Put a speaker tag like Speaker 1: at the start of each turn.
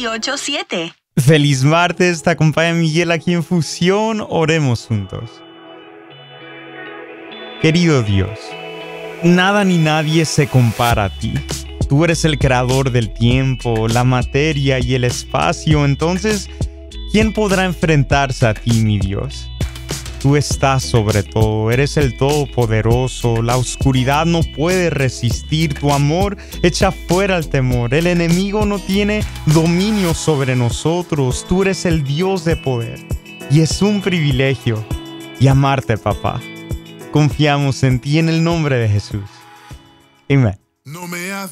Speaker 1: 187.
Speaker 2: Feliz martes, te acompaña Miguel aquí en Fusión, oremos juntos. Querido Dios, nada ni nadie se compara a ti. Tú eres el creador del tiempo, la materia y el espacio, entonces, ¿quién podrá enfrentarse a ti, mi Dios? Tú estás sobre todo, eres el Todopoderoso, la oscuridad no puede resistir, tu amor echa fuera el temor, el enemigo no tiene dominio sobre nosotros, tú eres el Dios de poder y es un privilegio llamarte papá. Confiamos en ti en el nombre de Jesús. Amén.
Speaker 3: No me